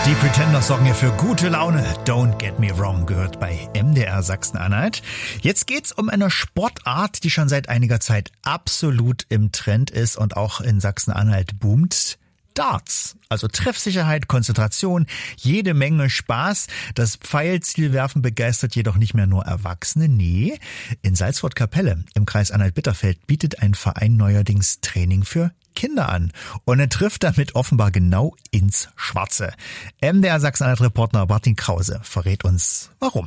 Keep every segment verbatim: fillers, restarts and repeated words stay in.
Die Pretenders sorgen ja für gute Laune. Don't get me wrong gehört bei M D R Sachsen-Anhalt. Jetzt geht's um eine Sportart, die schon seit einiger Zeit absolut im Trend ist und auch in Sachsen-Anhalt boomt. Darts. Also Treffsicherheit, Konzentration, jede Menge Spaß. Das Pfeilzielwerfen begeistert jedoch nicht mehr nur Erwachsene. Nee, in Salzburg-Kapelle im Kreis Anhalt-Bitterfeld bietet ein Verein neuerdings Training für Kinder an. Und er trifft damit offenbar genau ins Schwarze. M D R Sachsen-Anhalt-Reporter Martin Krause verrät uns, warum.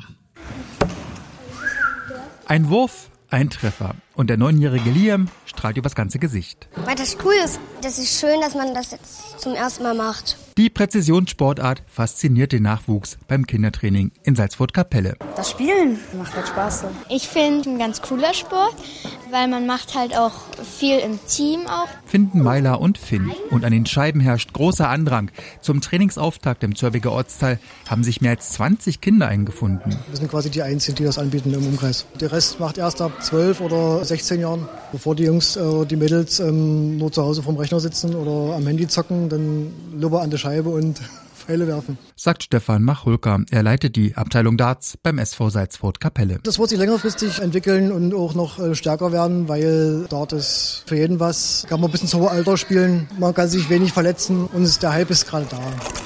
Ein Wurf, ein Treffer. Und der neunjährige Liam strahlt übers ganze Gesicht. Weil das cool ist. Das ist schön, dass man das jetzt zum ersten Mal macht. Die Präzisionssportart fasziniert den Nachwuchs beim Kindertraining in Salzburg-Kapelle. Das Spielen macht halt Spaß. So. Ich finde ein ganz cooler Sport, weil man macht halt auch viel im Team auch. Finden Meiler und Finn. Und an den Scheiben herrscht großer Andrang. Zum Trainingsauftakt im Zörbiger Ortsteil haben sich mehr als zwanzig Kinder eingefunden. Wir sind quasi die Einzigen, die das anbieten im Umkreis. Der Rest macht erst ab zwölf oder sechzehn Jahren, bevor die Jungs, äh, die Mädels ähm, nur zu Hause vorm Rechner sitzen oder am Handy zocken, dann lieber an der Scheibe und Pfeile werfen. Sagt Stefan Machulka. Er leitet die Abteilung Darts beim S V Salzburg-Kapelle. Das wird sich längerfristig entwickeln und auch noch äh, stärker werden, weil Dart ist für jeden was. Kann man bis ins hohe Alter spielen, man kann sich wenig verletzen und es, der Hype ist gerade da.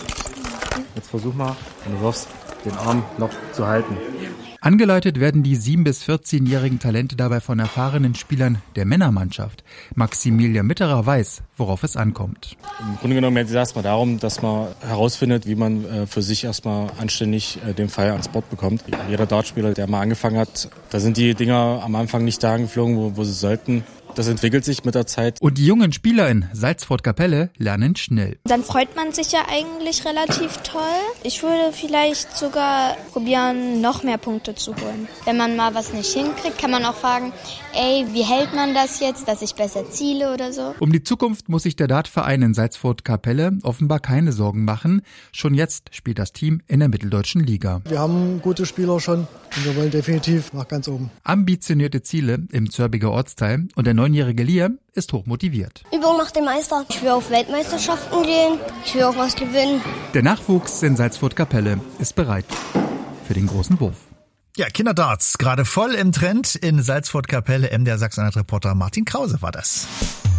Jetzt versuch mal, wenn du wirfst, den Arm noch zu halten. Angeleitet werden die sieben- bis vierzehnjährigen Talente dabei von erfahrenen Spielern der Männermannschaft. Maximilian Mitterer weiß, worauf es ankommt. Im Grunde genommen geht es erstmal darum, dass man herausfindet, wie man äh, für sich erstmal anständig äh, den Pfeil ans Board bekommt. Jeder Dartspieler, der mal angefangen hat, da sind die Dinger am Anfang nicht dahin geflogen, wo, wo sie sollten. Das entwickelt sich mit der Zeit. Und die jungen Spieler in Salzburg-Kapelle lernen schnell. Dann freut man sich ja eigentlich relativ toll. Ich würde vielleicht sogar probieren, noch mehr Punkte zu holen. Wenn man mal was nicht hinkriegt, kann man auch fragen, ey, wie hält man das jetzt, dass ich besser ziele oder so. Um die Zukunft muss sich der Dartverein in Salzburg-Kapelle offenbar keine Sorgen machen. Schon jetzt spielt das Team in der mitteldeutschen Liga. Wir haben gute Spieler schon und wir wollen definitiv nach ganz oben. Ambitionierte Ziele im Zörbiger Ortsteil und der neunjährige Liam ist hochmotiviert. Übung macht den Meister. Ich will auf Weltmeisterschaften gehen. Ich will auch was gewinnen. Der Nachwuchs in Salzburg-Kapelle ist bereit für den großen Wurf. Ja, Kinderdarts, gerade voll im Trend in Salzburg-Kapelle. M D R Sachsen-Anhalt-Reporter Martin Krause war das.